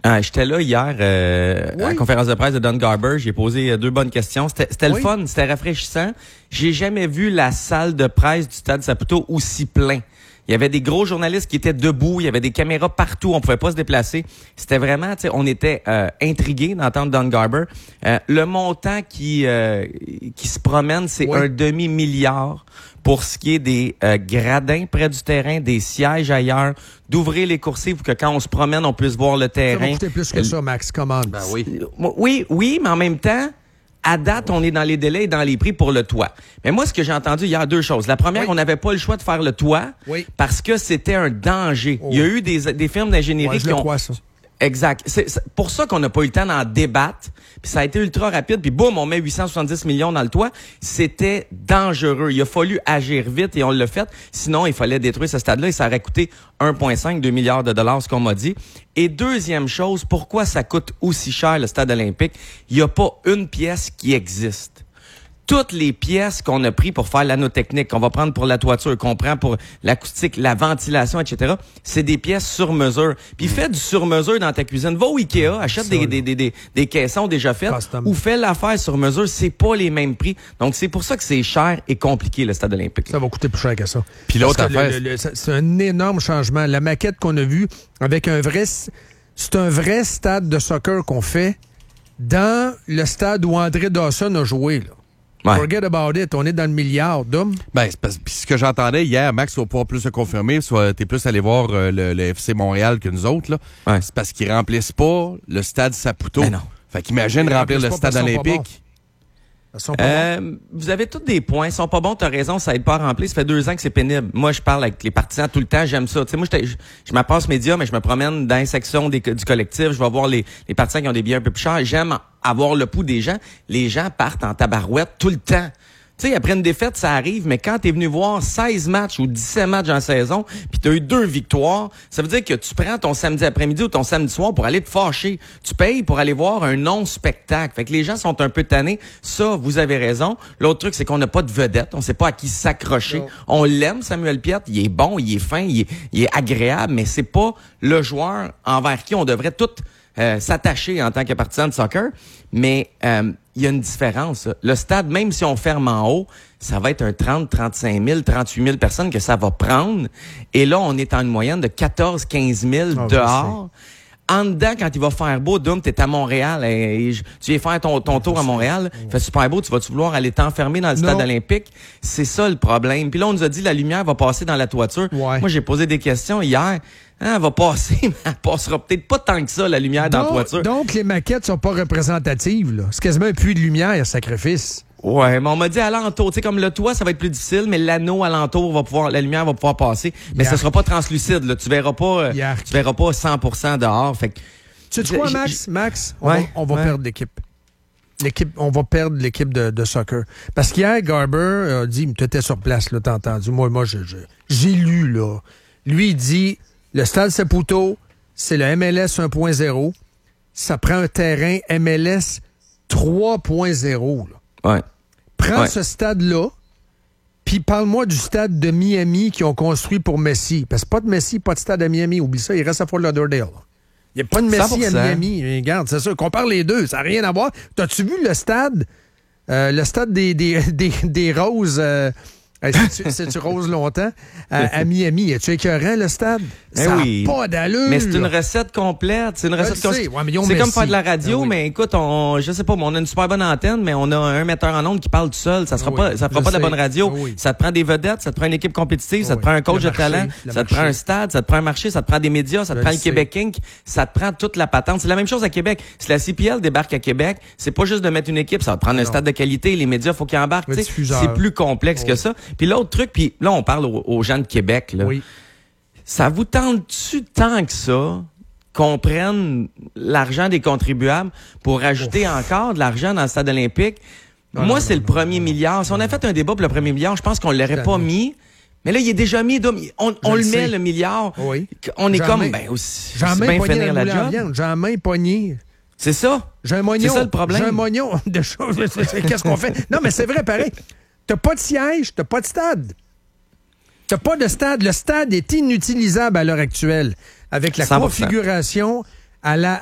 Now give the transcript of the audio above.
J'étais là hier à la conférence de presse de Don Garber. J'ai posé 2 bonnes questions. C'était le fun, c'était rafraîchissant. J'ai jamais vu la salle de presse du Stade Saputo aussi plein. Il y avait des gros journalistes qui étaient debout, il y avait des caméras partout, on pouvait pas se déplacer. C'était vraiment, tu sais, on était intrigués d'entendre Don Garber. Le montant qui se promène, c'est un demi-milliard pour ce qui est des gradins près du terrain, des sièges ailleurs, d'ouvrir les coursives pour que quand on se promène, on puisse voir le terrain. Ça va coûter plus que ça, Max, commande. Ben oui. Oui, mais en même temps, à date, on est dans les délais et dans les prix pour le toit. Mais moi, ce que j'ai entendu hier, 2 choses. La première, on n'avait pas le choix de faire le toit parce que c'était un danger. Il y a eu des firmes d'ingénierie qui ont... ça. Exact. C'est pour ça qu'on n'a pas eu le temps d'en débattre. Puis ça a été ultra rapide. Puis boum, on met 870 millions dans le toit. C'était dangereux. Il a fallu agir vite et on l'a fait. Sinon, il fallait détruire ce stade-là et ça aurait coûté 1,5-2 milliards de dollars, ce qu'on m'a dit. Et deuxième chose, pourquoi ça coûte aussi cher le stade olympique? Il n'y a pas une pièce qui existe. Toutes les pièces qu'on a pris pour faire l'anneau technique, qu'on va prendre pour la toiture, qu'on prend pour l'acoustique, la ventilation, etc., c'est des pièces sur mesure. Puis fais du sur mesure dans ta cuisine. Va au Ikea, achète des caissons déjà faits ou fais l'affaire sur mesure. C'est pas les mêmes prix. Donc, c'est pour ça que c'est cher et compliqué, le stade olympique. Ça va coûter plus cher que ça. Puis l'autre affaire... c'est un énorme changement. La maquette qu'on a vue avec c'est un vrai stade de soccer qu'on fait dans le stade où André Dawson a joué, là. Ouais. Forget about it. On est dans le milliard, d'hommes. Ben, puis ce que j'entendais hier, Max, va pouvoir plus se confirmer, soit t'es plus allé voir le FC Montréal que nous autres, là. Ouais. C'est parce qu'ils remplissent pas le stade Saputo. Ben non. Fait qu'imagine remplir le stade olympique. Vous avez tous des points. Ils sont pas bons, t'as raison, ça aide pas à remplir. Ça fait 2 ans que c'est pénible. Moi, je parle avec les partisans tout le temps, j'aime ça. Tu sais, moi, je m'appasse média, mais je me promène dans les sections du collectif. Je vais voir les partisans qui ont des billets un peu plus chers. J'aime avoir le pouls des gens. Les gens partent en tabarouette tout le temps. Tu sais, après une défaite, ça arrive, mais quand t'es venu voir 16 matchs ou 17 matchs en saison, puis t'as eu 2 victoires, ça veut dire que tu prends ton samedi après-midi ou ton samedi soir pour aller te fâcher. Tu payes pour aller voir un non-spectacle. Fait que les gens sont un peu tannés. Ça, vous avez raison. L'autre truc, c'est qu'on n'a pas de vedette. On sait pas à qui s'accrocher. Non. On l'aime, Samuel Piette. Il est bon, il est fin, il est agréable, mais c'est pas le joueur envers qui on devrait tout s'attacher en tant que partisan de soccer. Mais il y a une différence. Le stade, même si on ferme en haut, ça va être un 30, 35 000, 38 000 personnes que ça va prendre. Et là, on est en une moyenne de 14, 15 000 dehors. En dedans, quand il va faire beau, Dom, t'es à Montréal, tu viens faire ton tour à Montréal, il fait super beau, tu vas-tu vouloir aller t'enfermer dans le stade olympique? C'est ça le problème. Puis là, on nous a dit la lumière va passer dans la toiture. Ouais. Moi, j'ai posé des questions hier. Elle va passer, mais elle passera peut-être pas tant que ça, la lumière dans la toiture. Donc, les maquettes sont pas représentatives, là. C'est quasiment un puits de lumière, sacrifice. Ouais, mais on m'a dit alentour, tu sais, comme le toit, ça va être plus difficile, mais l'anneau alentour la lumière va pouvoir passer, mais ça sera pas translucide, là. Tu verras pas 100% dehors. Fait que. Tu sais quoi, Max? On va perdre l'équipe. On va perdre l'équipe de soccer. Parce qu'hier, Garber a dit, tu étais sur place, là, t'as entendu. Moi, j'ai lu, là. Lui, il dit, le Stade Saputo, c'est le MLS 1.0. Ça prend un terrain MLS 3.0, là. Ouais. Prends ce stade-là, puis parle-moi du stade de Miami qu'ils ont construit pour Messi. Parce que pas de Messi, pas de stade à Miami. Oublie ça, il reste à Fort Lauderdale. Il n'y a pas de Messi 100%. À Miami. Regarde, c'est ça. Compare les deux. Ça n'a rien à voir. T'as-tu vu le stade? Le stade des Roses... c'est-tu rose longtemps? À Miami. Es-tu écœurant, le stade? Ça n'a pas d'allure. Mais c'est une recette complète. C'est une recette c'est comme faire de la radio, mais écoute, je sais pas, on a une super bonne antenne, mais on a un metteur en ondes qui parle tout seul. Ça fera pas de la bonne radio. Ça te prend des vedettes, ça te prend une équipe compétitive, ça te prend un coach de talent, ça te prend un stade, ça te prend un marché, ça te prend des médias, ça te prend le Québec Inc., ça te prend toute la patente. C'est la même chose à Québec. Si la CPL débarque à Québec, c'est pas juste de mettre une équipe, ça va te prendre un stade de qualité, les médias, faut qu'ils embarquent. C'est plus complexe que ça. Puis l'autre truc, puis là, on parle aux gens de Québec. Là. Oui. Ça vous tente-tu tant que ça qu'on prenne l'argent des contribuables pour ajouter encore de l'argent dans le stade olympique? Moi, c'est le premier milliard. Si on avait fait un débat pour le premier milliard, je pense qu'on l'aurait pas mis. Mais là, il est déjà mis. On le met, le milliard. Oui. On est comme, aussi. Jean-Main pogné la job. Jean-Main pogné. C'est ça. J'ai un moignon. C'est ça le problème. J'ai un moignon de choses. Qu'est-ce qu'on fait? Non, mais c'est vrai, pareil. T'as pas de siège, t'as pas de stade. T'as pas de stade. Le stade est inutilisable à l'heure actuelle. Avec la 100%. Configuration à la